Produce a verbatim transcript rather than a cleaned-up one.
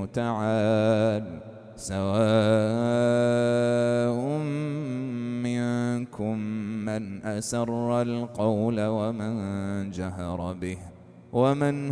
المتعال سواء منكم من أسر القول ومن جهر به ومن